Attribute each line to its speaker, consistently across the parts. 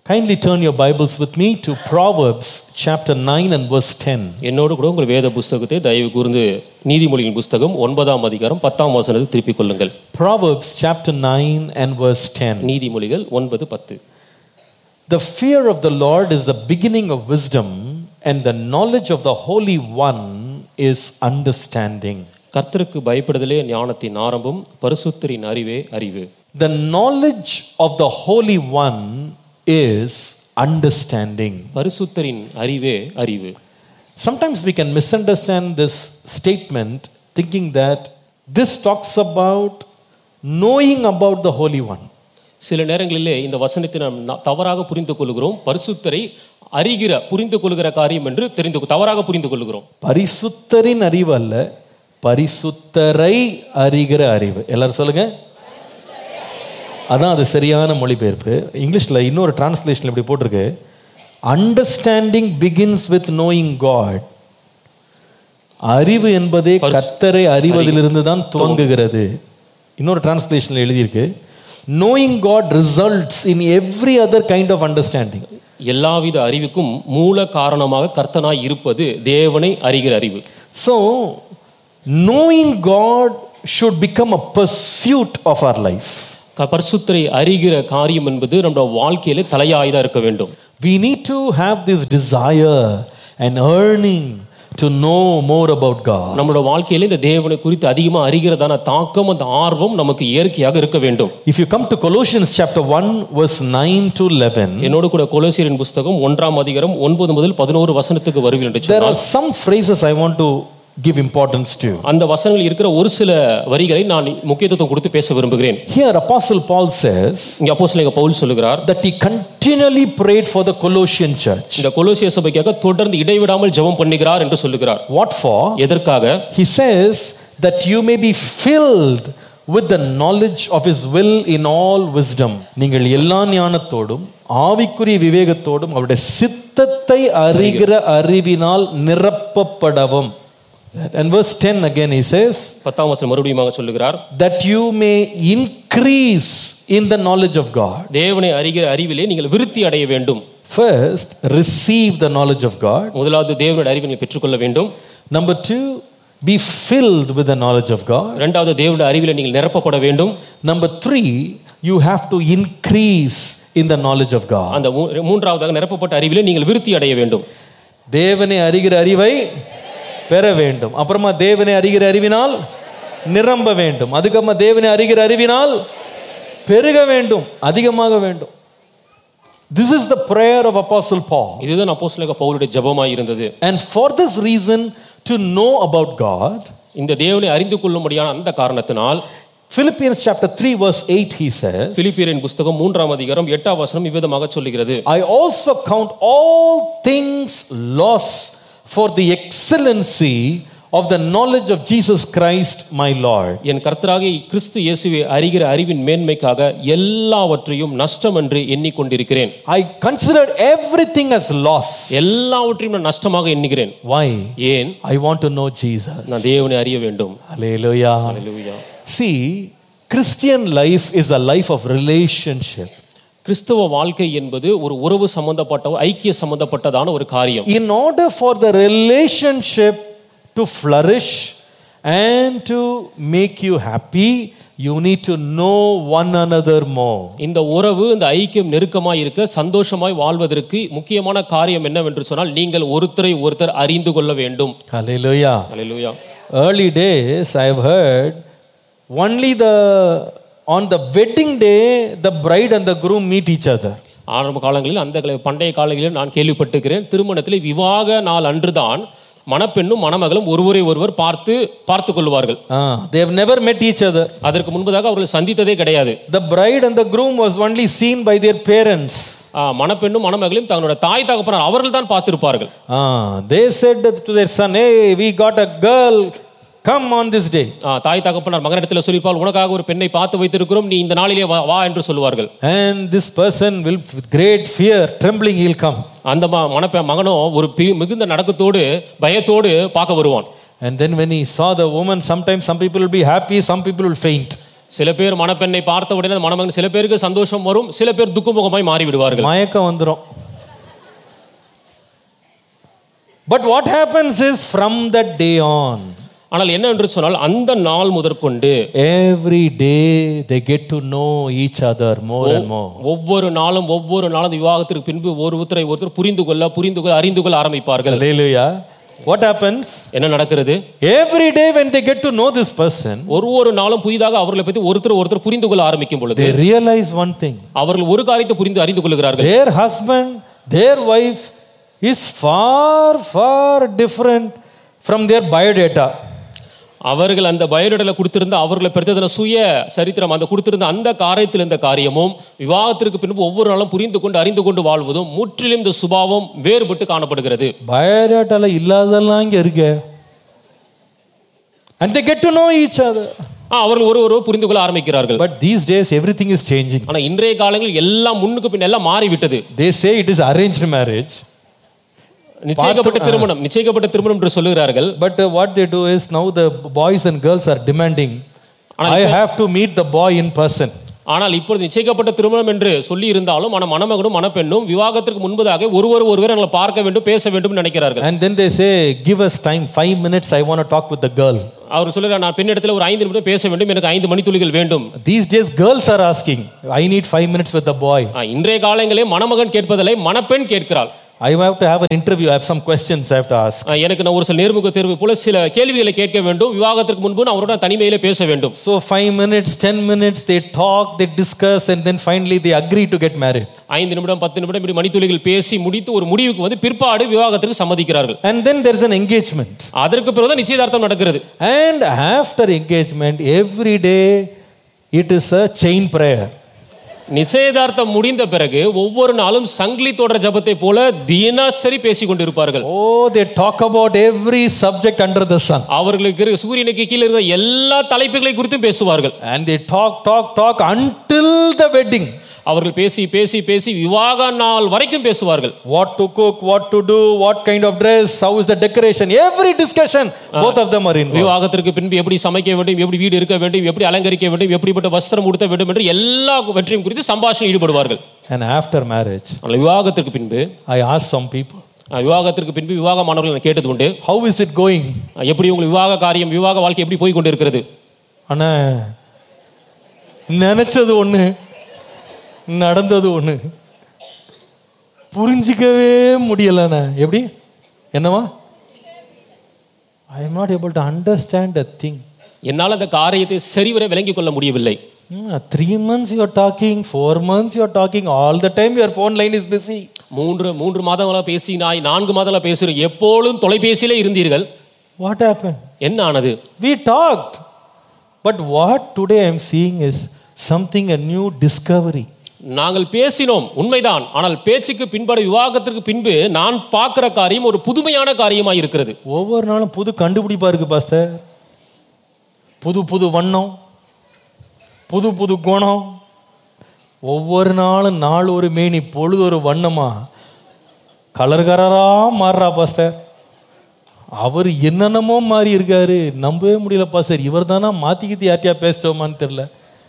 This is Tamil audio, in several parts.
Speaker 1: Kindly turn your Bibles with me to Proverbs chapter 9 and verse 10.
Speaker 2: என்னோடு கூட உங்கள் வேத புத்தகத்தை தயவு கூர்ந்து நீதிமொழியின் புத்தகம் 9ஆம் அதிகாரம் 10ஆம் வசனத்தை திருப்பிக் கொள்ளுங்கள்.
Speaker 1: Proverbs chapter 9 and verse 10.
Speaker 2: நீதிமொழிகள் 9:10.
Speaker 1: The fear of the Lord is the beginning of wisdom, and the knowledge of the Holy One is understanding.
Speaker 2: கர்த்தருக்கு பயப்படுதலே ஞானத்தின் ஆரம்பம், பரிசுத்தரின் அறிவே அறிவு.
Speaker 1: The knowledge of the Holy One is understanding.
Speaker 2: பரிசுத்தரின் அறிவே அறிவு.
Speaker 1: Sometimes we can misunderstand this statement thinking that this talks about knowing about the Holy One.
Speaker 2: சில நேரங்களிலே இந்த வசனத்தை நாம் தவறாக புரிந்து கொள்கிறோம். பரிசுத்தரை அறிகிற புரிந்து கொள்கிற காரியம் என்று தவறாக புரிந்து கொள்கிறோம்.
Speaker 1: பரிசுத்தரின் அறிவு அல்ல, பரிசுத்தரை அறிகிற அறிவு. எல்லாரும் சொல்லுங்க. அதான் அது சரியான மொழிபெயர்ப்பு. இங்கிலீஷில் இன்னொரு டிரான்ஸ்லேஷன் இப்படி போட்டிருக்கு, understanding begins with knowing God. அறிவு என்பதே கர்த்தரை அறிவதிலிருந்து தான் துவங்குகிறது. இன்னொரு டிரான்ஸ்லேஷனில் எழுதியிருக்கு, knowing God results in every other kind of understanding.
Speaker 2: எல்லாவித அறிவுக்கும் மூல காரணமாக கர்த்தனாய் இருப்பது தேவனை அறிகிற அறிவு.
Speaker 1: So knowing God should become a pursuit of our life.
Speaker 2: பரிசுத்தரை அறிகிற காரியம் என்பது நம்முடைய வாழ்க்கையிலே தலையாயதா இருக்க வேண்டும்.
Speaker 1: We need to have this desire and yearning to know more about God.
Speaker 2: நம்முடைய வாழ்க்கையிலே இந்த தேவனை குறித்து அதிகமாக அறிகிறதான தாக்கம், அந்த ஆர்வம் நமக்கு இயற்கையாக இருக்க வேண்டும்.
Speaker 1: If you come to Colossians chapter 1 verse 9 to 11,
Speaker 2: என்னோடு கூட கொலோசியரின் புத்தகம் 1ஆம் அதிகாரம் 9 முதல் 11 வசனத்துக்கு வருவீர்கள் என்று சொன்னால்,
Speaker 1: there are some phrases I want to give importance to.
Speaker 2: அந்த வசனங்களில் இருக்கிற ஒரு சில வரிகளை நான் முக்கியத்துவம் கொடுத்து பேச விரும்புகிறேன்.
Speaker 1: Here Apostle Paul says,
Speaker 2: இங்க அப்போஸ்தலனாகிய பவுல் சொல்லுகிறார்,
Speaker 1: that he continually prayed for the Colossian church.
Speaker 2: இந்த கொலோசிய சபைக்காக தொடர்ந்து இடைவிடாமல் ஜெபம் பண்ணுகிறார் என்று சொல்லுகிறார்.
Speaker 1: What for?
Speaker 2: எதற்காக?
Speaker 1: He says that you may be filled with the knowledge of his will in all wisdom. நீங்கள் எல்லா ஞானத்தோடும் ஆவிக்குரிய விவேகத்தோடும் அவருடைய சித்தத்தை அறிகிற அறிவினால் நிரப்பப்படவும். And verse 10 again he says,
Speaker 2: 10ஆம் வசனம் மறுபடியும் சொல்லுகிறார்,
Speaker 1: that you may increase in the knowledge of God.
Speaker 2: தேவனை அறிகிற அறிவிலே நீங்கள் விருத்தி அடைய வேண்டும்.
Speaker 1: First, receive the knowledge of God.
Speaker 2: முதலாவது தேவனுடைய அறிவை நீங்கள் பெற்றுக்கொள்ள வேண்டும்.
Speaker 1: Number 2, be filled with the knowledge of God.
Speaker 2: இரண்டாவது தேவனுடைய அறிவிலே நீங்கள் நிரப்பப்பட வேண்டும்.
Speaker 1: Number 3, you have to increase in the knowledge of God.
Speaker 2: அந்த மூன்றாவதாக நிரப்பப்பட்ட அறிவிலே நீங்கள் விருத்தி அடைய வேண்டும்.
Speaker 1: தேவனை அறிகிற அறிவை பெற வேண்டும். அப்புறமா தேவனை அறிகிற அறிவினால் நிரம்ப வேண்டும். அதுக்கப்புறமா தேவனை அறிகிற அறிவினால் பெருக வேண்டும், அதிகமாக வேண்டும். This is the prayer of Apostle Paul.
Speaker 2: இதுதான் அப்போஸ்தலனாகிய பவுலுடைய ஜெபமாய் இருந்தது.
Speaker 1: And for this reason, to know about God,
Speaker 2: இந்த தேவனை அறிந்து கொள்ளும்படியான அந்த காரணத்தினால்,
Speaker 1: Philippians chapter 3 verse 8 he says,
Speaker 2: பிலிப்பியரின் புத்தகம் 3ஆம் அதிகாரம் 8ஆம் வசனம் இவ்விதமாக சொல்லுகிறது,
Speaker 1: I also count all things loss for the excellency of the knowledge of Jesus Christ my Lord.
Speaker 2: என் கர்த்தராகிய கிறிஸ்து இயேசுவை அறிகிற அறிவின் மேன்மைக்காக எல்லாவற்றையும் நஷ்டம் என்று எண்ணிக்கொண்டிருக்கிறேன்.
Speaker 1: I considered everything as loss.
Speaker 2: எல்லாவற்றையும் நான் நஷ்டமாக எண்ணுகிறேன்.
Speaker 1: Why?
Speaker 2: ஏன்?
Speaker 1: I want to know Jesus.
Speaker 2: நான் தேவனை அறிய வேண்டும்.
Speaker 1: Hallelujah.
Speaker 2: Hallelujah.
Speaker 1: See, Christian life is a life of relationship.
Speaker 2: கிறிஸ்தவ வாழ்க்கை என்பது ஒரு உறவு சம்பந்தப்பட்ட, ஐக்கிய சம்பந்தப்பட்டதான ஒரு காரியம்.
Speaker 1: In order for the relationship to flourish and to make you happy, you need to know one another more.
Speaker 2: இந்த உறவு, இந்த ஐக்கியம் நெருக்கமாய் இருக்க, சந்தோஷமாய் வாழ்வதற்கு முக்கியமான காரியம் என்னவென்று சொன்னால், நீங்கள் ஒருத்தரை ஒருத்தர் அறிந்து கொள்ள வேண்டும்.
Speaker 1: Hallelujah.
Speaker 2: Hallelujah.
Speaker 1: Early days I have heard only on the wedding day the bride and the groom meet each other.
Speaker 2: ஆரம்ப காலங்களில், அந்த பண்டைய காலங்களில் நான் கேள்விப்பட்டிருக்கிறேன், திருமணத்தில் விவாக நாள் அன்றுதான் மணப்பெண்ணும் மணமகளும் ஒருவரை ஒருவர் பார்த்து கொள்வார்கள்.
Speaker 1: They have never met each other.
Speaker 2: அதற்கு முன்பதாக அவர்கள் சந்தித்ததே கிடையாது.
Speaker 1: The bride and the groom was only seen by their parents.
Speaker 2: மணப்பெண்ணும் மணமகளையும் தங்களுடைய தாய் தகப்பனார் அவர்கள் தான் பார்த்திருப்பார்கள்.
Speaker 1: They said to their son, hey, we got a girl, come on this day.
Speaker 2: தாய் தகப்பனார் மகனிடத்தில் சொல்லிப்பால், உனக்காக ஒரு பெண்ணை பார்த்து வைத்திருக்கிறோம், நீ இந்த நாளிலே வா என்று சொல்லுவார்கள்.
Speaker 1: And this person will with great fear trembling he'll come.
Speaker 2: அந்த மகனோ ஒரு மிகுந்த நடக்கத்தோடு பயத்தோடு பார்க்க வருவான்.
Speaker 1: And then when he saw the woman, sometimes some people will be happy, some people will faint.
Speaker 2: சில பேர் மணப்பெண்ணை பார்த்த உடனே அந்த மணமகன், சில பேருக்கு சந்தோஷம் வரும், சில பேர் துக்கமுகமாய் மாறி விடுவார்கள்,
Speaker 1: மயக்கம் வந்துரும். But what happens is from that day on,
Speaker 2: ஆனால் என்ன என்று சொன்னால் அந்த நாள் முதற்கொண்டு
Speaker 1: every day they get to know each other more and more.
Speaker 2: ஒவ்வொரு நாளும் அந்த விவாகத்திற்கு பின்பு ஒருத்தரை ஒருத்தர் புரிந்து கொள்ள அறிந்து கொள்ள ஆரம்பிப்பார்கள்.
Speaker 1: Hallelujah. What happens?
Speaker 2: என்ன நடக்கிறது?
Speaker 1: Every day when they get to know this person,
Speaker 2: ஒவ்வொரு நாளும் புதிதாக அவர்களை பற்றி ஒருத்தர் புரிந்து கொள்ள ஆரம்பிக்கும் பொழுது
Speaker 1: they realize one thing.
Speaker 2: அவர்கள் ஒரு காரியத்தை அறிந்து கொள்கிறார்கள்.
Speaker 1: Their husband, their wife is far different from their biodata.
Speaker 2: அவர்கள் அந்த பயோடேட்டால கொடுத்திருந்த அவர்களை பெற்றதன சுய சரித்திரம் அந்த கொடுத்திருந்த அந்த காரியத்தில் இந்த காரியமும் விவாகத்திற்கு பின்பு ஒவ்வொரு நாளும் புரிந்து கொண்டு அறிந்து கொண்டு வாழ்வதும் முற்றிலும் இந்த சுபாவம் வேறுபட்டு காணப்படுகிறது.
Speaker 1: பயோடேட்டால இல்லாதெல்லாம் இங்க இருக்கு. And they get to know each other.
Speaker 2: அவர்கள் ஒருவர் புரிந்து கொள்ள ஆரம்பிக்கிறார்கள்.
Speaker 1: But these days everything is changing.
Speaker 2: ஆனா இன்றைய காலங்களில் எல்லாம் முன்னுக்கு பின் எல்லாம் மாறிவிட்டது.
Speaker 1: They say it is arranged marriage.
Speaker 2: நிச்சயிக்கப்பட்ட திருமணம் என்று சொல்லுகிறார்கள்.
Speaker 1: But what they do is now the boys and girls are demanding, I have to meet the boy in person.
Speaker 2: ஆனால் இப்பொழுது நிச்சயிக்கப்பட்ட திருமணம் என்று சொல்லி இருந்தாலும் மணமகனும் மணப்பெண்ணும் விவாகத்திற்கு முன்பதாக ஒருவர் எங்களை பார்க்க வேண்டும், பேச வேண்டும் நினைக்கிறார்கள்.
Speaker 1: And then they say, give us time, 5 minutes, I want to talk with the girl.
Speaker 2: அவர் சொல்றார், நான் பெண்ணிடத்தில் ஒரு 5 நிமிடம் பேச வேண்டும், எனக்கு 5 மணித்துளிகள் வேண்டும்.
Speaker 1: These days girls are asking, I need 5 minutes with the boy.
Speaker 2: இன்றைய காலங்களில் மணமகன் கேட்பதில்லை, மணப்பெண் கேட்கிறாள்.
Speaker 1: I have to have an interview, I have some questions I have to ask.
Speaker 2: எனக்கு நான் ஒரு சில நேர்முக தேர்வு போல சில கேள்விகளை கேட்க வேண்டும், விவாகத்திற்கு முன்பு நான் அவரோட தனிமையில பேச வேண்டும்.
Speaker 1: So 5 minutes, 10 minutes they talk, they discuss and then finally they agree to get married.
Speaker 2: 5 நிமிடம் 10 நிமிடம் இப்படி மணித்துளிகள் பேசி முடித்து ஒரு முடிவுக்கு வந்து பிற்பாடு விவாகத்திற்கு சம்மதிக்கிறார்கள்.
Speaker 1: And then there is an engagement.
Speaker 2: அதற்கு பிறகு தான் நிச்சயதார்த்தம் நடக்கிறது.
Speaker 1: And after engagement every day it is a chain prayer.
Speaker 2: நிச்சயதார்த்தம் முடிந்த பிறகு ஒவ்வொரு நாளும் சங்கிலி தொடர் ஜெபத்தை போல தினசரி பேசிக் கொண்டிருப்பார்கள்.
Speaker 1: Oh, they talk about every subject under the sun.
Speaker 2: அவர்களுக்கு சூரியனுக்கு கீழே இருக்கிற எல்லா தலைப்புகளை குறித்தும் பேசுவார்கள்.
Speaker 1: And they talk until the wedding.
Speaker 2: அவர்கள் பேசி விவாக நாள் வரைக்கும் பேசுவார்கள்.
Speaker 1: What to cook, what to do, what kind of dress, how is the decoration, every discussion both of them are involved.
Speaker 2: விவாகத்திற்கு பின்பு எப்படி சமைக்க வேண்டும், எப்படி வீடு இருக்க வேண்டும், எப்படி அலங்கரிக்க வேண்டும், எப்படிப்பட்ட வஸ்திரம் உடுத்த வேண்டும் என்று எல்லா வெற்றியும் குறித்து சம்பாஷணை ஈடுபடுவார்கள்.
Speaker 1: And after marriage,
Speaker 2: விவாகத்திற்கு பின்பு
Speaker 1: I asked some people,
Speaker 2: விவாகத்திற்கு பின்பு விவாகமானவர்கள் நான் கேட்டது உண்டு,
Speaker 1: how is it going?
Speaker 2: எப்படி உங்கள் விவாக வாழ்க்கை எப்படி போய் கொண்டிருக்கிறது?
Speaker 1: அண்ணா நினைச்சது ஒண்ணு, நடந்தது ஒண்ணு, புரிஞ்சிக்கவே முடியலண்ணா. எப்படி என்னவா? I am not able to understand a thing.
Speaker 2: என்னால் அந்த காரியத்தை சரிவர விளங்கிக் கொள்ள முடியவில்லை.
Speaker 1: 3 months you are talking, 4 months you are talking, all the time your phone line is busy.
Speaker 2: 3 மாதங்களா பேசினாய், 4 மாதங்களா பேசுறீங்க, எப்பொழுதும் தொலைபேசியிலே இருந்தீர்கள்.
Speaker 1: What happened?
Speaker 2: என்ன ஆனது?
Speaker 1: We talked, but what today I am seeing is something, a new discovery.
Speaker 2: நாங்கள் பேசினோம் உண்மைதான், ஆனால் பேச்சுக்கு பின்பாடு விவாகத்திற்கு பின்பு நான் பார்க்கிற காரியம் ஒரு புதுமையான காரியமாக இருக்கிறது.
Speaker 1: ஒவ்வொரு நாளும் புது கண்டுபிடிப்பா இருக்கு பாஸ்டர். புது வண்ணம், புது குணம், ஒவ்வொரு நாள் ஒரு மேனி, பொழுது ஒரு வண்ணமா கலர்கரா மாறுறா பாஸ்டர். அவர் என்னென்னமோ மாறி இருக்காரு, நம்பவே முடியல பாஸ்டர். இவர் தானா மாத்திக்கிட்டு யார்ட்டியா பேசிட்டோமான்னு தெரியல.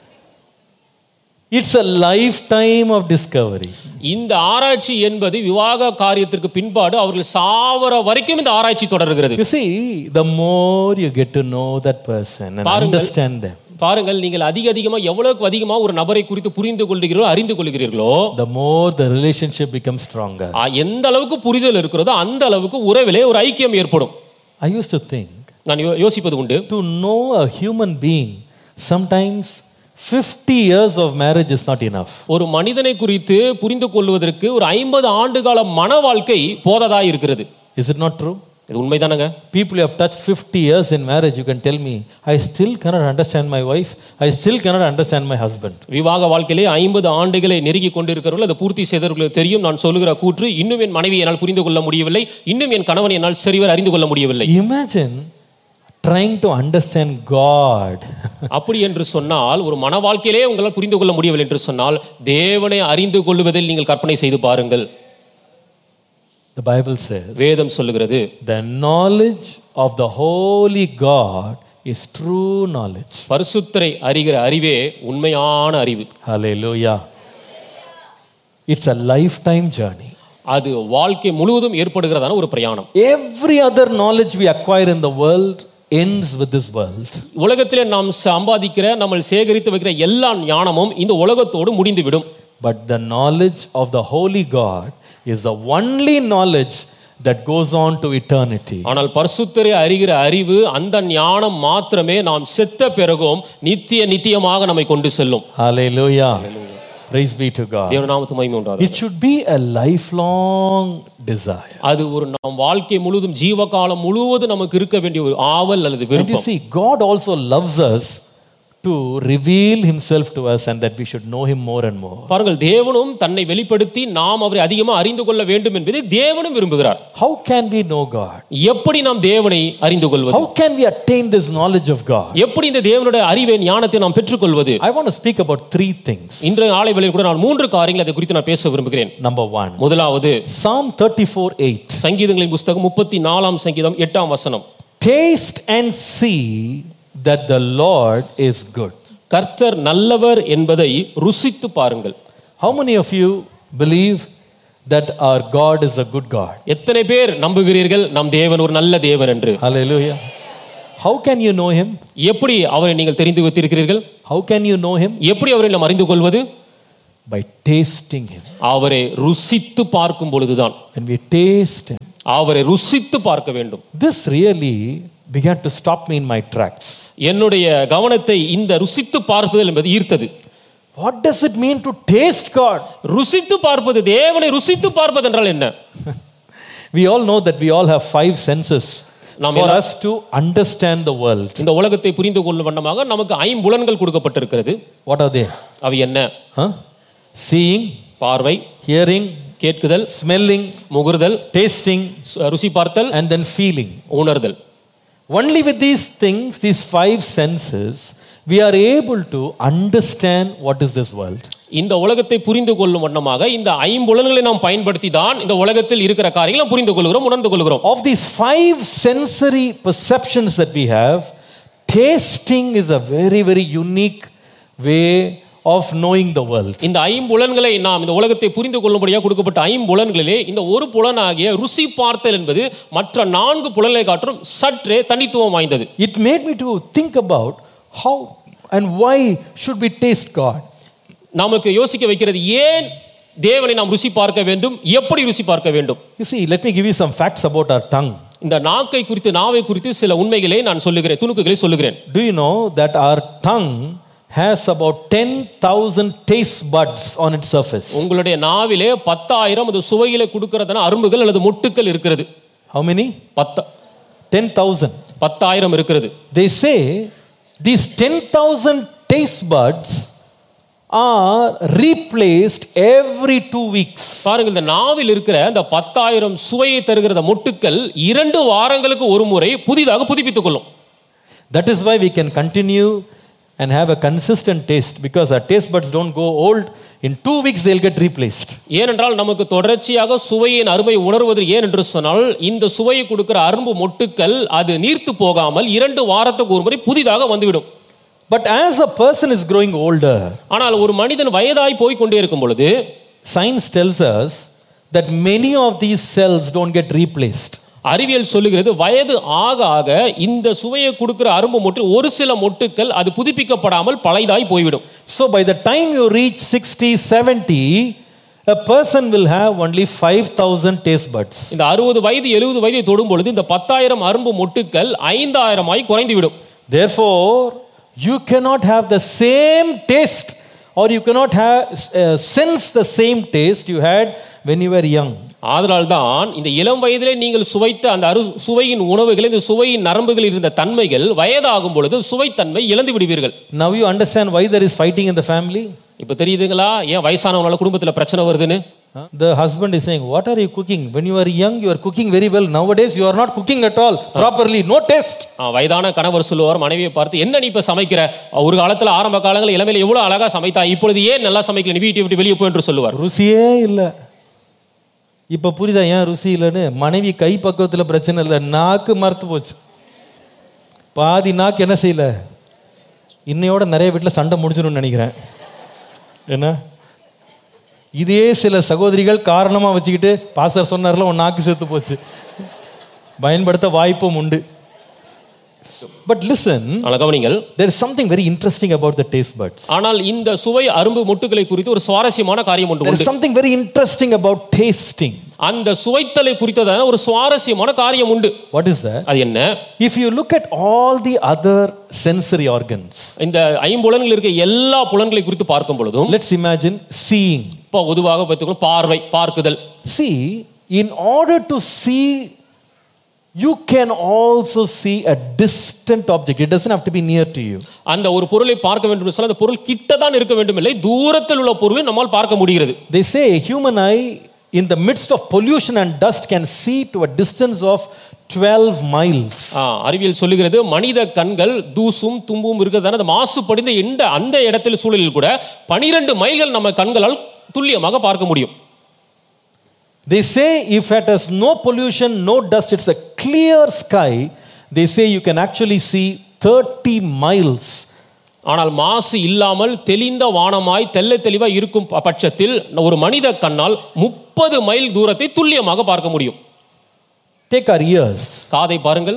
Speaker 1: It's a lifetime of discovery.
Speaker 2: இந்த ஆராய்ச்சி என்பது விவாக காரியத்திற்கு பின்பாடு அவர்கள் சாவர வரைக்கும் இந்த ஆராய்ச்சி தொடர்கிறது.
Speaker 1: You see, the more you get to know that person and understand them,
Speaker 2: பாருங்கள், நீங்கள் அதிகமா எவ்வளவுக்கு அதிகமா ஒரு நபரை குறித்து புரிந்து கொள்கிறீர்களோ, அறிந்து கொள்கிறீர்களோ,
Speaker 1: the more the relationship becomes stronger.
Speaker 2: எந்த அளவுக்கு புரிதல் இருக்கிறதோ அந்த அளவுக்கு உறவிலே ஒரு ஐக்கியம் ஏற்படும்.
Speaker 1: I used to think,
Speaker 2: நான் யோசிப்பது உண்டு,
Speaker 1: to know a human being sometimes 50 years of marriage is not enough.
Speaker 2: ஒரு மனிதனை குறித்து புரிந்து கொள்வதற்கு ஒரு 50 ஆண்டுகால மன வாழ்க்கை போததா இருக்கிறது.
Speaker 1: Is it not true?
Speaker 2: இது உண்மைதானங்க?
Speaker 1: People who have touched 50 years in marriage, you can tell me, I still cannot understand my wife, I still cannot understand my husband.
Speaker 2: விவாக வாழ்க்கையிலே 50 ஆண்டுகளை நெருங்கி கொண்டிருக்கிறவர்கள் அதை பூர்த்தி செய்தவர்களுக்கு தெரியும் நான் சொல்லுகிற கூற்று, இன்னும் என் மனைவியை என்னால் புரிந்து கொள்ள முடியவில்லை, இன்னும் என் கணவனை என்னால் சரிவர அறிந்து கொள்ள முடியவில்லை.
Speaker 1: Imagine trying to understand God.
Speaker 2: அப்படி என்று சொன்னால், ஒரு மன வாழ்க்கையிலே உங்களால் புரிந்து கொள்ள முடியவில்லை என்று சொன்னால், தேவனை அறிந்து கொள்வதில் நீங்கள் கற்பனை செய்து பாருங்கள்.
Speaker 1: The Bible says,
Speaker 2: வேதம் சொல்லுகிறது,
Speaker 1: the knowledge of the holy God is true knowledge.
Speaker 2: பரிசுத்தரை அறிகிற அறிவே உண்மையான அறிவு.
Speaker 1: Hallelujah. It's a lifetime journey.
Speaker 2: அது வாழ்க்கை முழுவதும் ஏற்படுகிறதான ஒரு பிரயாணம்.
Speaker 1: Every other knowledge we acquire in the world ends with this world.
Speaker 2: உலகத்திலே நாம் சம்பாதிக்கிற நம்ம சேகரித்து வைக்கிற எல்லா ஞானமும் இந்த உலகத்தோடு முடிந்துவிடும்.
Speaker 1: But the knowledge of the holy God is the only knowledge that goes on to eternity.
Speaker 2: ஆனால் பரிசுத்தரை அறிகிற அறிவு அந்த ஞானம் மாத்திரமே நாம் செத்த பிறகும் நித்தியமாக நம்மை கொண்டு செல்லும்.
Speaker 1: Hallelujah. Praise be to God.
Speaker 2: தேவ நாமத்துக்கு மகிமை உண்டாகட்டும்.
Speaker 1: It should be a lifelong desire.
Speaker 2: அது ஒரு நம் வாழ்க்கை முழுவதும் ஜீவகாலம் முழுவதும் நமக்கு இருக்க வேண்டிய ஒரு ஆவல் அல்லது
Speaker 1: And you
Speaker 2: விருப்பம்.
Speaker 1: see, God also loves us to reveal himself to us and that we should know him more and more.
Speaker 2: பாருங்கள், தேவனும் தன்னை வெளிப்படுத்தி நாம் அவரை அதிகமாக அறிந்து கொள்ள வேண்டும் என்பதை தேவனும் விரும்புகிறார்.
Speaker 1: How can we know God?
Speaker 2: எப்படி நாம் தேவனை அறிந்து கொள்வது?
Speaker 1: How can we attain this knowledge of God?
Speaker 2: எப்படி இந்த தேவனுடைய அறிவை ஞானத்தை நாம் பெற்றுக்கொள்வது?
Speaker 1: I want to speak about three things.
Speaker 2: இன்றைய ஆலை வேளையில் கூட நான் 3 காரியங்களை அதை குறித்து நான் பேச விரும்புகிறேன்.
Speaker 1: Number 1,
Speaker 2: முதலாவது
Speaker 1: Psalm 34:8.
Speaker 2: சங்கீதங்களின் புத்தகம் 34ஆம் சங்கீதம் 8ஆம் வசனம்.
Speaker 1: Taste and see that the Lord is good.
Speaker 2: கர்த்தர் நல்லவர் என்பதை ருசித்து பாருங்கள்.
Speaker 1: How many of you believe that our God is a good God?
Speaker 2: எத்தனை பேர் நம்புகிறீர்கள் நம் தேவன் ஒரு நல்ல தேவன் என்று?
Speaker 1: Hallelujah. How can you know him?
Speaker 2: எப்படி அவரை நீங்கள் தெரிந்து வைத்திருக்கிறீர்கள்?
Speaker 1: How can you know him?
Speaker 2: எப்படி அவரை நாம் அறிந்து கொள்வது?
Speaker 1: By tasting him.
Speaker 2: அவரை ருசித்து பார்க்கும் பொழுதுதான்.
Speaker 1: When we taste him,
Speaker 2: அவரை ருசித்து பார்க்க வேண்டும்.
Speaker 1: this really began to stop me in my tracks.
Speaker 2: என்னுடைய கவனத்தை இந்த ருசித்து பார்ப்பது என்பது ஈர்த்தது.
Speaker 1: What does it mean to taste God?
Speaker 2: ருசித்து பார்ப்பது, தேவனை ருசித்து பார்ப்பது என்றால் என்ன?
Speaker 1: We all know that we all have 5 senses for us to understand the world.
Speaker 2: இந்த உலகத்தை புரிந்து கொள்ளும் வண்ணமாக நமக்கு 5 புலன்கள் கொடுக்கப்பட்டிருக்கிறது.
Speaker 1: What are they?
Speaker 2: அவை என்ன?
Speaker 1: Seeing,
Speaker 2: பார்வை,
Speaker 1: hearing,
Speaker 2: கேட்குதல்,
Speaker 1: smelling,
Speaker 2: முகர்தல்,
Speaker 1: tasting,
Speaker 2: ருசி பார்த்தல்,
Speaker 1: and then feeling.
Speaker 2: உணர்தல்.
Speaker 1: Only with these things, these 5 senses, we are able to understand what is this world.
Speaker 2: இந்த உலகத்தை புரிந்து கொள்ளும் வண்ணமாக இந்த 5 புலன்களை நாம் பயன்படுத்தி தான் இந்த உலகத்தில் இருக்கிற காரியங்களை புரிந்து கொள்கிறோம், உணர்ந்து கொள்கிறோம்.
Speaker 1: Of these 5 sensory perceptions that we have, tasting is a very, very unique way of knowing the world.
Speaker 2: இந்த 5 புலன்களை நாம் இந்த உலகத்தை புரிந்து கொள்ளும்படியாக கொடுக்கப்பட்ட 5 புலன்களிலே இந்த ஒரு புலனாகிய ருசி பார்த்தல் என்பது மற்ற 4 புலன்களை காட்டும் சற்றே தனித்துவம் வாய்ந்தது.
Speaker 1: It made me to think about how and why should we taste God.
Speaker 2: நமக்கு யோசிக்க வைக்கிறது, ஏன் தேவனை நாம் ருசி பார்க்க வேண்டும், எப்படி ருசி பார்க்க வேண்டும்?
Speaker 1: You see, let me give you some facts about our tongue.
Speaker 2: இந்த நாக்கை குறித்து, நாவை குறித்து சில உண்மைகளை நான் சொல்லுகிறேன், துணுக்குகளை சொல்லுகிறேன்.
Speaker 1: Do you know that our tongue has about 10,000 taste buds on its surface?
Speaker 2: உங்களுடைய நாவிலே 10,000 அது சுவையிலே கொடுக்கிறதான அரும்புகள் அல்லது மொட்டுக்கள் இருக்கிறது.
Speaker 1: How many? 10,000.
Speaker 2: 10,000 இருக்கிறது.
Speaker 1: They say these 10,000 taste buds are replaced every 2 weeks.
Speaker 2: பாருங்கள், இந்த நாவில் இருக்கிற இந்த 10,000 சுவையை தருகிற மொட்டுக்கள் 2 வாரங்களுக்கு ஒரு முறை புதிதாக புதுப்பித்துக் கொள்ளும்.
Speaker 1: That is why we can continue and have a consistent taste, because our taste buds don't go old. In 2 weeks they'll get replaced.
Speaker 2: ஏனென்றால் நமக்கு தொடர்ச்சியாக சுவையின் அருமை உணர்வது ஏன் என்று சொன்னால் இந்த சுவையை கொடுக்கிற அரும்பு மொட்டுக்கள் அது நீர்த்து போகாமல் 2 வாரத்துக்கு ஒரு முறை புதிதாக வந்துவிடும்.
Speaker 1: But as a person is growing older,
Speaker 2: ஆனால் ஒரு மனிதன் வயதாய் போய் கொண்டே இருக்கும் பொழுது
Speaker 1: science tells us that many of these cells don't get replaced.
Speaker 2: அறிவியல் சொல்லுகிறது, வயது ஆக ஆக இந்த சுவையை கொடுக்கிற அரும்பு மொட்டு ஒரு சில மொட்டுக்கள் அது புதுப்பிக்கப்படாமல் பழையதாய் போய்விடும்.
Speaker 1: So by the time you reach 60, 70, a person will have only 5,000 taste buds.
Speaker 2: இந்த 60 வயது 70 வயதை தொடும் பொழுது இந்த 10,000 அரும்பு மொட்டுக்கள் 5,000 ஆய் குறைந்துவிடும்.
Speaker 1: Therefore, you cannot have the same taste, or you cannot have sense the same taste you had when you were young.
Speaker 2: ஆதலால்தான் இந்த இளம் வயதிலே நீங்கள் சுவைத்த அந்த சுவையின் உணவுகள், இந்த சுவையின் நரம்புகளில் இருந்த தன்மைகள் வயதாகும் பொழுது சுவைத்தன்மை இழந்து விடுவீர்கள்.
Speaker 1: Now you understand why there is fighting in the family?
Speaker 2: இப்ப தெரியுதுங்களா ஏன் வயசானவங்களால குடும்பத்துல பிரச்சனை வருதுன்னு?
Speaker 1: The husband is saying, what are you cooking? When you were young, you are cooking very well. Nowadays, you are not cooking at all properly. No taste.
Speaker 2: வயதான கணவர் சொல்லுவார் மனைவியை பார்த்து, என்ன நீ இப்ப சமைக்கிற? ஒரு காலத்துல ஆரம்ப காலங்களில் இளமையில எவ்வளவு அழகா சமைத்தா, இப்பொழுது ஏன் நல்லா சமைக்கல, நீ வீட்டை விட்டு வெளியே போய் என்று சொல்லுவார்.
Speaker 1: ருசியே இல்லை. இப்ப புரியுதா ஏன் ருசி இல்லைன்னு? மனைவி கை பக்குவத்தில் பிரச்சனை இல்லை, நாக்கு மறுத்து போச்சு. பாதி நாக்கு என்ன செய்யல, இன்னையோட நிறைய வீட்டில் சண்டை முடிஞ்சிடும்னு நினைக்கிறேன். என்ன இதே சில சகோதரிகள் காரணமாக வச்சுக்கிட்டு பாஸ்டர் சொன்னார்ல உன் நாக்கு செத்து போச்சு பயன்படுத்த வாய்ப்பும் உண்டு. But listen,
Speaker 2: கவனிங்கள்,
Speaker 1: there is something very interesting about the taste buds.
Speaker 2: ஆனால் இந்த சுவை அரும்பு மொட்டுகளை குறித்து ஒரு சுவாரஸ்யமான காரியம் ஒன்று
Speaker 1: There
Speaker 2: உண்டு.
Speaker 1: is something very interesting about tasting.
Speaker 2: அந்த சுவைத்தலை குறித்ததான ஒரு சுவாரஸ்யமான காரியம் உண்டு.
Speaker 1: What is that?
Speaker 2: அது என்ன?
Speaker 1: If you look at all the other sensory organs,
Speaker 2: இந்த ஐம்புலன்கள் இருக்க எல்லா புலன்களை குறித்து பார்க்கும் பொழுதும்,
Speaker 1: let's imagine seeing.
Speaker 2: இப்போ பொதுவாக பார்த்துக்கணும், பார்வை, பார்க்குதல்.
Speaker 1: See, in order to see, you can also see a distant object. It doesn't have to be near to you.
Speaker 2: அந்த ஒரு பொருளை பார்க்க வேண்டும் என்று சொன்னால் அந்த பொருள் கிட்ட தான் இருக்க வேண்டும் இல்லை, தூரத்தில் உள்ள பொருளை நம்மால் பார்க்க முடிகிறது.
Speaker 1: They say a human eye in the midst of pollution and dust can see to a distance of 12 miles.
Speaker 2: அறிவியல் சொல்லுகிறது மனித கண்கள் தூசும் தும்பும் இருக்கிறதான அந்த மாசு படிந்த அந்த இடத்தில் சூழலில் கூட 12 மைல்கள் நம்ம கண்களால் துல்லியமாக பார்க்க முடியும்.
Speaker 1: They say if it has no pollution, no dust, it's a clear sky, they say you can actually see 30 miles.
Speaker 2: ஆனால் மாசு இல்லாமல் தெளிந்த வானமாய் தெல்ல தெளிவாய் இருக்கும் பட்சத்தில் ஒரு மனித கண்ணால் 30 மைல் தூரத்தை துல்லியமாக பார்க்க முடியும்.
Speaker 1: Take our ears.
Speaker 2: காதை பாருங்கள்.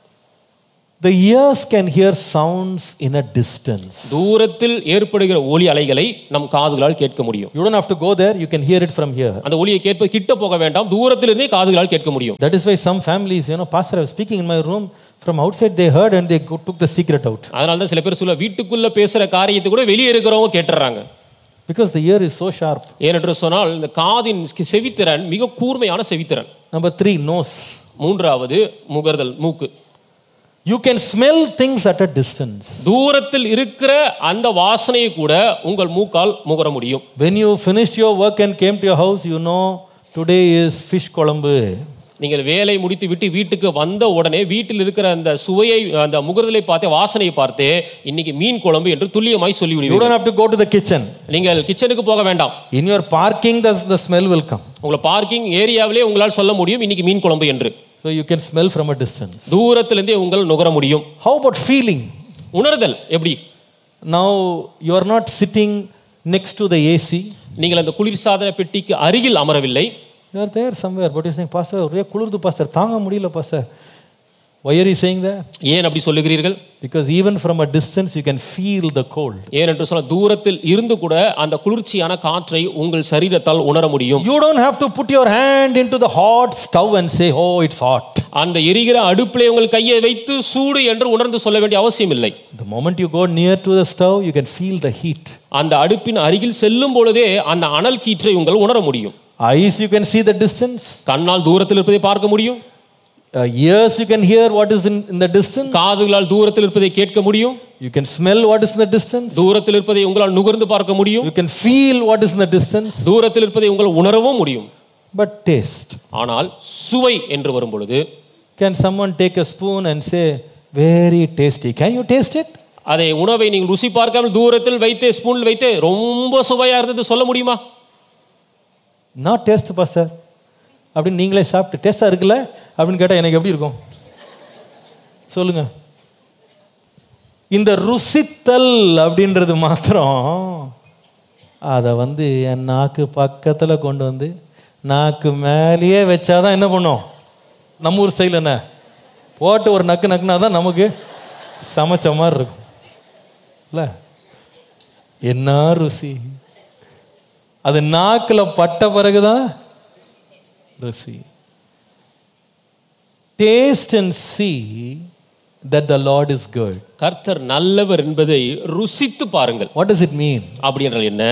Speaker 1: The ears can hear sounds in a distance.
Speaker 2: தூரத்தில் ஏற்படுகிற ஒலி அலைகளை நம் காதுகளால் கேட்க முடியும்.
Speaker 1: You don't have to go there, you can hear it from here.
Speaker 2: அந்த ஒலியை கேட்ப கிட்ட போக வேண்டாம், தூரத்தில் இருந்தே காதுகளால் கேட்க முடியும்.
Speaker 1: That is why some families, pastor, I was speaking in my room, from outside they heard and they took the secret out.
Speaker 2: அதனால தான் சில பேர் சொல்ல வீட்டுக்குள்ள பேசுற காரியத்தை கூட வெளியே இருக்கிறவங்க கேட்றாங்க.
Speaker 1: Because the ear is so sharp.
Speaker 2: ஏனென்று சொன்னால் இந்த காதின் செவித்திறன் மிக கூர்மையான செவித்திறன்.
Speaker 1: Number 3, nose.
Speaker 2: மூன்றாவது முகர்தல், மூக்கு.
Speaker 1: You can smell things at a distance.
Speaker 2: தூரத்தில் இருக்கிற அந்த வாசனையை கூட உங்கள் மூக்கால் முகர முடியும்.
Speaker 1: When you finished your work and came to your house, today is fish kolambu.
Speaker 2: நீங்கள் வேலை முடித்து விட்டு வீட்டுக்கு வந்த உடனே வீட்டில் இருக்கிற அந்த சுவையை, அந்த முகர்தலை பார்த்தே, வாசனையை பார்த்தே இன்னைக்கு மீன் குழம்பு என்று துல்லியமாய் சொல்லி விடுவீர்கள்.
Speaker 1: You don't have to go to the kitchen.
Speaker 2: நீங்கள் கிச்சனுக்கு போக வேண்டாம்.
Speaker 1: In your parking the smell will come.
Speaker 2: உங்க பார்க்கிங் ஏரியாவிலே உங்களால் சொல்ல முடியும் இன்னைக்கு மீன் குழம்பு என்று.
Speaker 1: So you can smell from a distance.
Speaker 2: தூரத்திலிருந்தே உங்கள் நுகர முடியும்.
Speaker 1: How about feeling?
Speaker 2: உணர்தல் எப்படி?
Speaker 1: Now you are not sitting next to the AC.
Speaker 2: நீங்கள் அந்த குளிர்சாதன பெட்டிக்கு அருகில் அமரவில்லை.
Speaker 1: You are there somewhere, but you are saying, Pastor, ஒரே குளிர்து பாஸ்டர், தாங்க முடியல pastor. Why are you saying that?
Speaker 2: ஏன் அப்படி சொல்லுகிறீர்கள்?
Speaker 1: Because even from a distance you can feel the cold.
Speaker 2: ஏனென்று சொன்ன தூரத்தில் இருந்து கூட அந்த குளிர்ச்சியான காற்றை உங்கள் சரீரத்தால் உணர முடியும்.
Speaker 1: You don't have to put your hand into the hot stove and say, oh, it's hot.
Speaker 2: அந்த எரிகிற அடுப்பிலே உங்கள் கையை வைத்து சூடு என்று உணர்ந்து சொல்ல வேண்டிய அவசியம் இல்லை.
Speaker 1: The moment you go near to the stove, you can feel the heat.
Speaker 2: அந்த அடுப்பின் அருகில் செல்லும் பொழுதே அந்த அனல் கீற்றை உங்கள் உணர முடியும்.
Speaker 1: Eyes, you can see the distance.
Speaker 2: கண்ணால் தூரத்தில் இருப்பதை பார்க்க முடியும்.
Speaker 1: Ears, you can hear what is in the distance.
Speaker 2: காதுகளால் தூரத்தில் இருப்பதை கேட்க முடியும்.
Speaker 1: You can smell what is in the distance.
Speaker 2: தூரத்தில் இருப்பதை உங்களால் நுகர்ந்து பார்க்க முடியும்.
Speaker 1: You can feel what is in the distance.
Speaker 2: தூரத்தில் இருப்பதை உங்கள் உணரவும் முடியும்.
Speaker 1: But taste.
Speaker 2: ஆனால் சுவை என்று வரும் பொழுது,
Speaker 1: can someone take a spoon and say, very tasty? Can you taste it?
Speaker 2: அதை உணவை நீங்கள் ருசி பார்க்காமல் தூரத்தில் வைத்து ஸ்பூனில் வைத்து ரொம்ப சுவையா இருந்தது சொல்ல முடியுமா?
Speaker 1: Not taste, pastor. அப்படின்னு நீங்களே சாப்பிட்டு டேஸ்டா இருக்குல்ல அப்படின்னு கேட்டால் எனக்கு எப்படி இருக்கும் சொல்லுங்க. இந்த ருசித்தல் அப்படின்றது மாத்திரம் அதை என் நாக்கு பக்கத்தில் கொண்டு வந்து நாக்கு மேலேயே வச்சாதான் என்ன பண்ணும், நம்ம ஊர் ஸ்டைல் என்ன போட்டு ஒரு நக்கு நக்குனா தான் நமக்கு சமைச்ச மாதிரி இருக்கும் இல்லை? என்ன ருசி! அது நாக்கில் பட்ட பிறகுதான் ருசி. Taste and see that the Lord is good.
Speaker 2: கர்த்தர் நல்லவர் என்பதை ருசித்து பாருங்கள்.
Speaker 1: What does it mean?
Speaker 2: அப்படி என்றால் என்ன?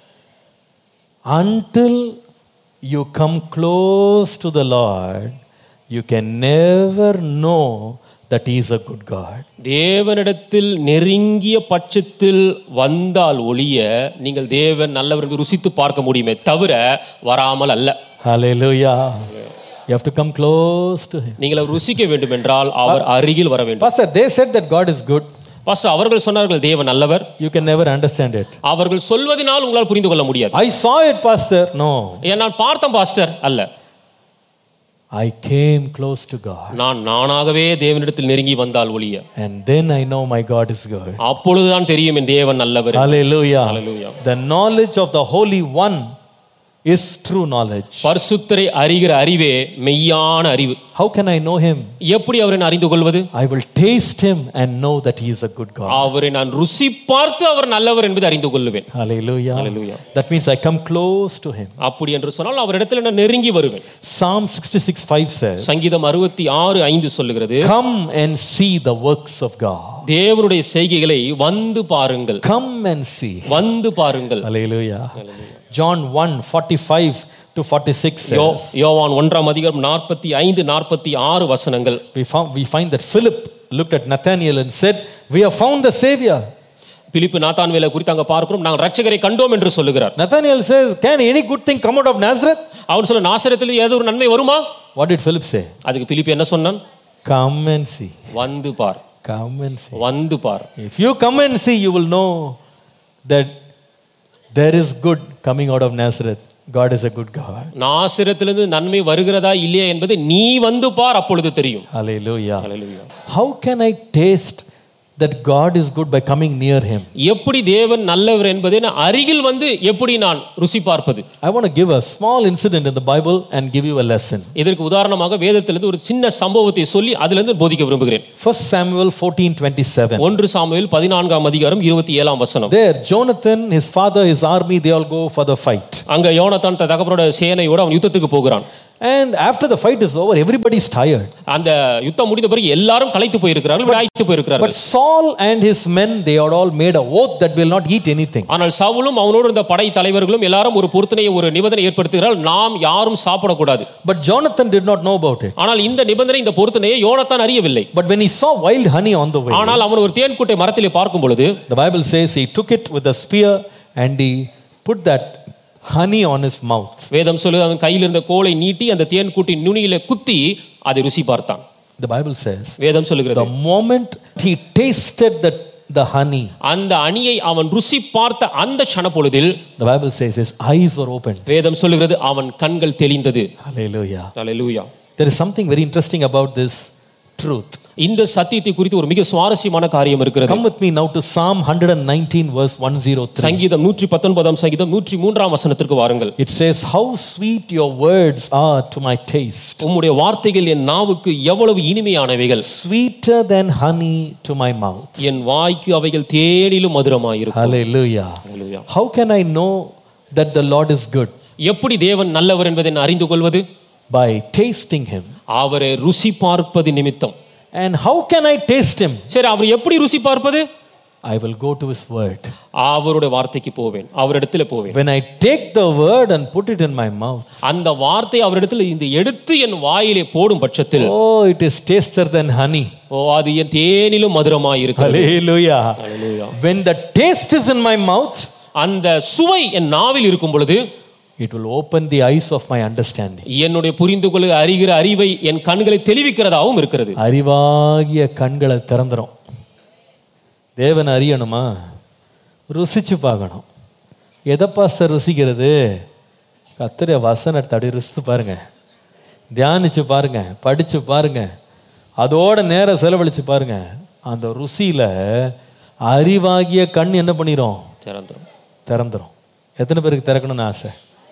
Speaker 1: Until you come close to the Lord, you can never know that he is a good God.
Speaker 2: தேவனிடத்தில் நெருங்கிய பட்சத்தில் வந்தால் ஒழிய நீங்கள் தேவன் நல்லவர் என்று ருசித்து பார்க்க முடியுமே தவிர வராமல் அல்ல.
Speaker 1: Hallelujah. You have to come close to him.
Speaker 2: நீங்கள் ருசிக்க வேண்டும் என்றால் அவர் அருகில் வர வேண்டும்.
Speaker 1: Pastor, they said that God is good.
Speaker 2: Pastor, அவர்கள் சொன்னார்கள் தேவன் நல்லவர்.
Speaker 1: You can never understand it.
Speaker 2: அவர்கள் சொல்வதினால் உங்களால் புரிந்து கொள்ள முடியாது.
Speaker 1: I saw it, pastor. No.
Speaker 2: நான் பார்த்தேன் பாஸ்டர் அல்ல.
Speaker 1: I came close to God.
Speaker 2: நான் நானாகவே தேவனிடத்தில் நெருங்கி வந்தால் ஒழிய,
Speaker 1: And then I know my God is good.
Speaker 2: அப்பொழுதுதான் தெரியும் என் தேவன் நல்லவர்.
Speaker 1: Hallelujah.
Speaker 2: Hallelujah.
Speaker 1: The knowledge of the Holy One is true knowledge.
Speaker 2: பரிசுத்தரை அறிகிற அறிவே மெய்யான அறிவு.
Speaker 1: How can I know him?
Speaker 2: எப்படி அவரை நான் அறிந்து கொள்வது?
Speaker 1: I will taste him and know that he is a good God.
Speaker 2: அவரை நான் ருசி பார்த்து அவர் நல்லவர் என்பதை அறிந்து கொள்வேன்.
Speaker 1: Hallelujah.
Speaker 2: Hallelujah.
Speaker 1: That means I come close to him.
Speaker 2: அப்படி என்று சொன்னால் அவரிடத்தில் நான் நெருங்கி வருவேன்.
Speaker 1: Psalm 66:5 says,
Speaker 2: சங்கீதம் 66:5 சொல்லுகிறது,
Speaker 1: come and see the works of God.
Speaker 2: தேவனுடைய செய்கைகளை வந்து பாருங்கள்.
Speaker 1: Come and see.
Speaker 2: வந்து பாருங்கள்.
Speaker 1: Hallelujah. John 1:45 to 46 says,
Speaker 2: யோவான் 1:45-46 வசனங்கள்.
Speaker 1: we find that Philip looked at Nathanael and said, we have found the Savior.
Speaker 2: பிலிப்பு நாத்தான்வேலை குறித்து அங்க பார்க்கிறோம், நாங்கள் இரட்சகரை கண்டோம் என்று சொல்லுகிறார்.
Speaker 1: Nathanael says, can any good thing come out of Nazareth?
Speaker 2: அவன் சொல்ல, நாசரேத்தில் ஏதோ ஒரு நன்மை வருமா?
Speaker 1: What did Philip say?
Speaker 2: அதுக்கு பிலிப்பு என்ன சொன்னான்?
Speaker 1: Come and see.
Speaker 2: வந்து பார்.
Speaker 1: Come and see.
Speaker 2: வந்து பார்.
Speaker 1: If you come and see, you will know that there is good coming out of Nazareth. God is a good God.
Speaker 2: நாசரேத்திலிருந்து நன்மை வருகிறதா இல்லையா என்பதை நீ வந்து பார், அப்பொழுது தெரியும்.
Speaker 1: Hallelujah.
Speaker 2: Hallelujah.
Speaker 1: How can I taste that God is good by coming near him?
Speaker 2: எப்படி தேவன் நல்லவர் என்பதை நான் அருகில் வந்து எப்படி நான் ருசி பார்ப்பது?
Speaker 1: I want to give a small incident in the Bible and give you a lesson.
Speaker 2: இதற்கு உதாரணமாக வேதத்திலிருந்து ஒரு சின்ன சம்பவத்தை சொல்லி அதிலிருந்து போதிக்க விரும்புகிறேன்.
Speaker 1: 1 Samuel 14:27.
Speaker 2: 1 சாமுவேல் 14:27 வசனம்.
Speaker 1: There Jonathan, his father, his army, they all go for the fight.
Speaker 2: அங்க யோனத்தான் தகப்பனோட சேனையோட அவன் யுத்தத்துக்கு போகிறான்.
Speaker 1: And after the fight is over, everybody is tired.
Speaker 2: அந்த யுத்தம் முடிந்த பிறகு எல்லாரும் களைத்து போயிருக்கிறார்கள், விடாய்த்து போயிருக்கிறார்கள்.
Speaker 1: But Saul and his men, they had all made a oath that will not eat anything.
Speaker 2: ஆனால் சவுலும் அவனோடு இருந்த படை தலைவர்களும் எல்லாரும் ஒரு பொருத்தனையை, ஒரு நிபந்தனை ஏற்படுத்துகிறார்கள், நாம் யாரும் சாப்பிடக்கூடாது.
Speaker 1: But Jonathan did not know about it.
Speaker 2: ஆனால் இந்த நிபந்தனை, இந்த பொருத்தனையை யோனத்தான் அறியவில்லை.
Speaker 1: But when he saw wild honey on the way,
Speaker 2: ஆனால் அவன் ஒரு தேன்கூட்டை மரத்திலே பார்க்கும் பொழுது,
Speaker 1: the Bible says he took it with a spear and he put that honey on his mouth.
Speaker 2: வேதம் சொல்லுது, அவன் கையில் இருந்த கோலை நீட்டி அந்த தேன்கூட்டின் நுனியிலே குத்தி அதை ருசி பார்த்தான்.
Speaker 1: The Bible says,
Speaker 2: வேதம் சொல்லுகிறது,
Speaker 1: the moment he tasted the honey,
Speaker 2: அந்த அணியை அவன் ருசி பார்த்த அந்த க்ஷண பொழுதில்,
Speaker 1: the Bible says his eyes were opened.
Speaker 2: வேதம் சொல்லுகிறது, அவன் கண்கள் தெளிந்தது.
Speaker 1: Hallelujah.
Speaker 2: Hallelujah.
Speaker 1: There is something very interesting about this truth.
Speaker 2: இந்த சத்தியத்தை குறித்து ஒரு மிக சுவாரஸ்யமான காரியம் இருக்கிறது.
Speaker 1: Come with me now to Psalm 119 verse 103.
Speaker 2: சங்கீதம் 119 சங்கீதம் 103 வசனத்திற்கு வாருங்கள்.
Speaker 1: It says, how sweet your words are to my taste.
Speaker 2: உம்முடைய வார்த்தைகள் என் நாவுக்கு எவ்வளவு இனிமையானவைகள்.
Speaker 1: Sweeter than honey to my mouth.
Speaker 2: என் வாய்க்கு அவைகள் தேனிலும் மதுரமாயிருக்கும்.
Speaker 1: Hallelujah.
Speaker 2: Hallelujah.
Speaker 1: How can I know that the Lord is good?
Speaker 2: எப்படி தேவன் நல்லவர் என்பதை நான் அறிந்து கொள்வது?
Speaker 1: By tasting him.
Speaker 2: அவரை ருசி பார்ப்பது நிமித்தம்.
Speaker 1: And how can I taste him?
Speaker 2: சரி, அவர் எப்படி ருசி பார்ப்பது?
Speaker 1: I will go to his word.
Speaker 2: அவருடைய வார்த்தைக்கு போவேன், அவரிடத்தில் போவேன்.
Speaker 1: When I take the word and put it in my mouth,
Speaker 2: அந்த வார்த்தை அவரிடத்தில் இந்த எடுத்து என் வாயிலே போடும் பட்சத்தில்,
Speaker 1: oh, it is tastier than honey.
Speaker 2: ஓ, அது என் தேனிலும் மதுரமாய் இருக்கிறது.
Speaker 1: Hallelujah.
Speaker 2: Hallelujah.
Speaker 1: When the taste is in my mouth,
Speaker 2: அந்த சுவை என் நாவில் இருக்கும் பொழுது,
Speaker 1: it will open the eyes of my understanding.
Speaker 2: என்னுடைய புரிந்து கொள்ள அறிகிற அறிவை என் கண்களை தெளிவிக்கிறதாகவும் இருக்கிறது.
Speaker 1: அறிவாகிய கண்களை திறந்துரும். தேவன் அறியணுமா? ருசிச்சு பார்க்கணும். எதப்பா சார் ருசிக்கிறது? கர்த்தருடைய வசனத்தை அப்படி ருசித்து பாருங்க, தியானிச்சு பாருங்க, படிச்சு பாருங்க, அதோட நேரம் செலவழிச்சு பாருங்க. அந்த ருசியில அறிவாகிய கண் என்ன பண்ணிரும்? திறந்துரும். எத்தனை பேருக்கு திறக்கணும்னு ஆசை?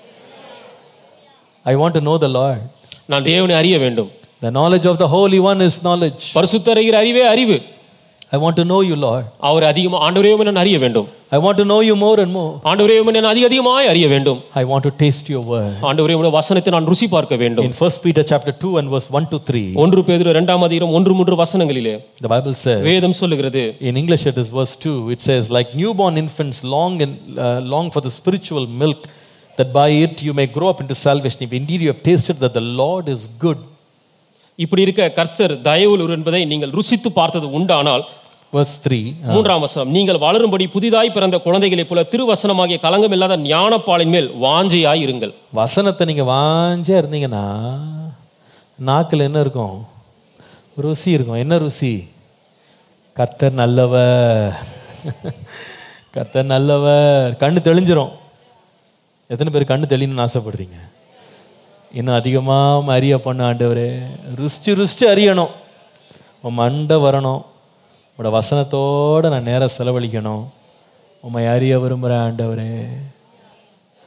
Speaker 1: I want to know the Lord.
Speaker 2: நான் தேவனை அறிய வேண்டும்.
Speaker 1: The knowledge of the Holy One is knowledge.
Speaker 2: பரிசுத்தர் அறிகிற அறிவே அறிவு.
Speaker 1: I want to know you, Lord.
Speaker 2: அவர் அதிகமாக ஆண்டவரே நான் அறிய வேண்டும்.
Speaker 1: I want to know you more and more.
Speaker 2: ஆண்டவரே நான் அதிகமாய் அறிய வேண்டும்.
Speaker 1: I want to taste your word.
Speaker 2: ஆண்டவரே உம்முடைய வசனத்தை நான் ருசி பார்க்க வேண்டும்.
Speaker 1: In 1 Peter chapter 2 and verse 1 to 3.
Speaker 2: 1 பேதுரு 2ஆம் அதிகாரம் 1-3 வசனங்களிலே
Speaker 1: The Bible says,
Speaker 2: வேதம் சொல்லுகிறது,
Speaker 1: in English it is verse 2, it says, like newborn infants long for the spiritual milk, that by it you may grow up into salvation, if indeed you have tasted that the Lord is good.
Speaker 2: இப்படி இருக்க கர்த்தர் தயவுள்ளவர் என்பதை நீங்கள் ருசித்து பார்த்தது உண்டானால்,
Speaker 1: verse 3,
Speaker 2: 3ஆம் வசனம், நீங்கள் வளரும்படி புதிதாய் பிறந்த குழந்தைகளைப் போல திருவசனமாகிய களங்கமில்லாத ஞானப்பாலின் மேல் வாஞ்சையாய் இருங்கள். வசனத்தை
Speaker 1: நீங்க வாஞ்சா இருந்தீங்கன்னா நாக்குல என்ன இருக்கும்? ருசி இருக்கும். என்ன ருசி? கர்த்தர் நல்லவர், கர்த்தர் நல்லவர். கண்ணு தெளிஞ்சிரும். எத்தனை பேர் கண்ணு தெளியணும்னு ஆசைப்படுறீங்க? இன்னும் அதிகமாக அறிய பண்ண ஆண்டவரே. ருசிச்சு அறியணும். உம் அண்டை வரணும். உங்களோட வசனத்தோடு நான் நேரம் செலவழிக்கணும். உம்மை அறிய விரும்புகிறேன் ஆண்டவரே.